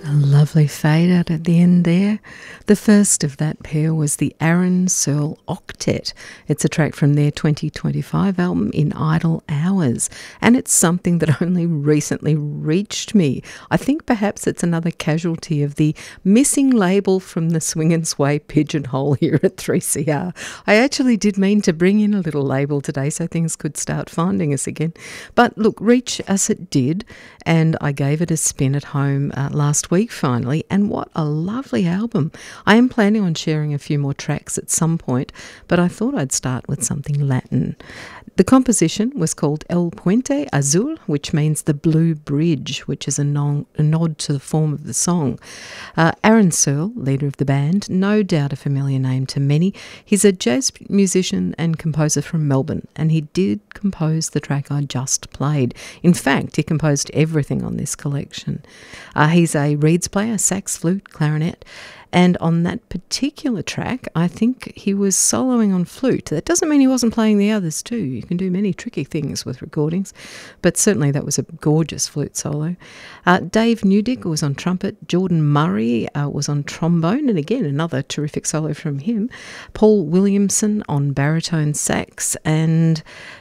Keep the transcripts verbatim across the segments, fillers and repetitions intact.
A lovely fade out at the end there. The first of that pair was the Aaron Searle Octet. It's a track from their twenty twenty-five album In Idle Hours, and it's something that only recently reached me. I think perhaps it's another casualty of the missing label from the Swing and Sway pigeonhole here at three C R. I actually did mean to bring in a little label today so things could start finding us again. But look, reach us it did, and I gave it a spin at home uh, last week finally, and what a lovely album. I am planning on sharing a few more tracks at some point, but I thought I'd start with something Latin. The composition was called El Puente Azul, which means the Blue Bridge, which is a, non- a nod to the form of the song. Uh, Aaron Searle, leader of the band, no doubt a familiar name to many. He's a jazz musician and composer from Melbourne, and he did compose the track I just played. In fact, he composed everything on this collection. Uh, he's a reeds player, sax, flute, clarinet, and on that particular track, I think he was soloing on flute. That doesn't mean he wasn't playing the others too. You can do many tricky things with recordings, but certainly that was a gorgeous flute solo. Uh, Dave Newdick was on trumpet. Jordan Murray uh, was on trombone, and again, another terrific solo from him. Paul Williamson on baritone sax, and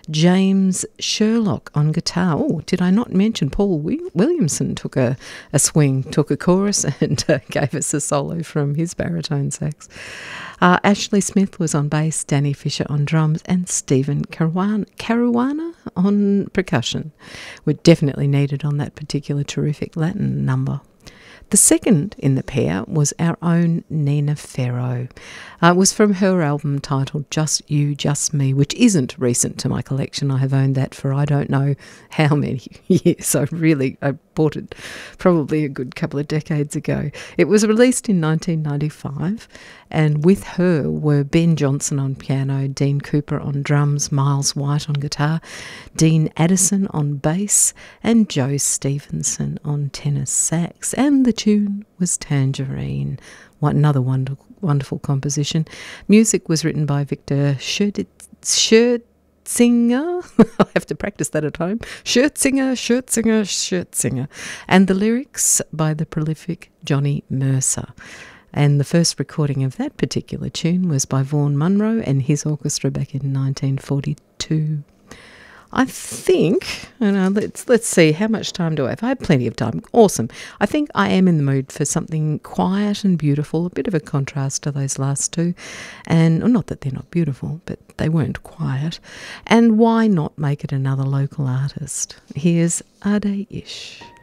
James Sherlock on guitar. Oh, did I not mention Paul w- Williamson took a, a swing, took a chorus, and uh, gave us a solo from his baritone sax. Uh, Ashley Smith was on bass, Danny Fisher on drums, and Stephen Caruana, Caruana on percussion. Were definitely needed on that particular terrific Latin number. The second in the pair was our own Nina Ferro. Uh, it was from her album titled Just You, Just Me, which isn't recent to my collection. I have owned that for I don't know how many years. I really, I bought it probably a good couple of decades ago. It was released in nineteen ninety-five, and with her were Ben Johnson on piano, Dean Cooper on drums, Miles White on guitar, Dean Addison on bass, and Joe Stevenson on tenor sax. And the tune was Tangerine. What another wonderful, wonderful composition. Music was written by Victor Schertzinger. I have to practice that at home. Schertzinger, Schertzinger, Schertzinger. And the lyrics by the prolific Johnny Mercer. And the first recording of that particular tune was by Vaughan Munro and his orchestra back in nineteen forty-two. I think, you know, let's let's see, how much time do I have? I have plenty of time. Awesome. I think I am in the mood for something quiet and beautiful, a bit of a contrast to those last two. And well, not that they're not beautiful, but they weren't quiet. And why not make it another local artist? Here's Ade Ish.